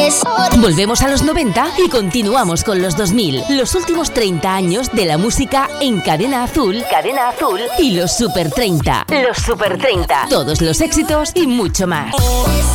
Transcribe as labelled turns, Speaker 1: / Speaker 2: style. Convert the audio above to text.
Speaker 1: Volvemos a los 90 y continuamos con los 2000. Los últimos 30 años de la música en Cadena Azul. Cadena Azul y los Super 30. Los Super 30. Todos los éxitos y mucho más.